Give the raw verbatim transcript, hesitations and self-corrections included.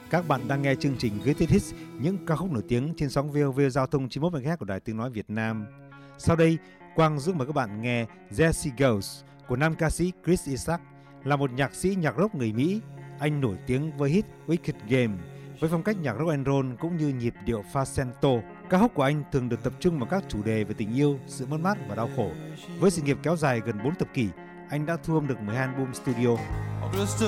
Các bạn đang nghe chương trình Greatest Hits, những ca khúc nổi tiếng trên sóng vê o vê Giao thông chín mươi mốt mê ga héc của Đài Tiếng nói Việt Nam. Sau đây, Quang giúp mời các bạn nghe There She Goes của nam ca sĩ Chris Isaak, là một nhạc sĩ nhạc rock người Mỹ. Anh nổi tiếng với hit Wicked Game với phong cách nhạc rock and roll cũng như nhịp điệu falsetto. Ca khúc của anh thường được tập trung vào các chủ đề về tình yêu, sự mất mát và đau khổ. Với sự nghiệp kéo dài gần bốn thập kỷ, anh đã thu âm được mười hai album studio.